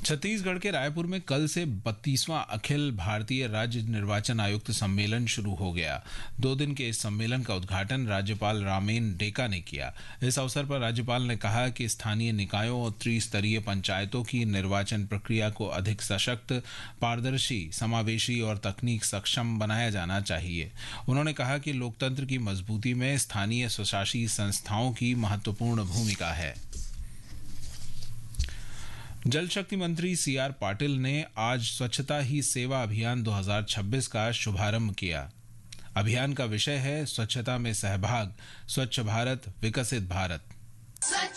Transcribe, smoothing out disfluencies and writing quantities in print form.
छत्तीसगढ़ के रायपुर में कल से 32वां अखिल भारतीय राज्य निर्वाचन आयुक्त सम्मेलन शुरू हो गया। 2 दिन के इस सम्मेलन का उद्घाटन राज्यपाल रामेन डेका ने किया। इस अवसर पर राज्यपाल ने कहा कि स्थानीय निकायों और त्रिस्तरीय पंचायतों की निर्वाचन प्रक्रिया को अधिक सशक्त, पारदर्शी, समावेशी और तकनीक सक्षम बनाया जाना चाहिए। उन्होंने कहा कि लोकतंत्र की मजबूती में स्थानीय स्वशासी संस्थाओं की महत्वपूर्ण भूमिका है। जल शक्ति मंत्री सीआर पाटिल ने आज स्वच्छता ही सेवा अभियान 2026 का शुभारंभ किया। अभियान का विषय है स्वच्छता में सहभाग, स्वच्छ भारत, विकसित भारत।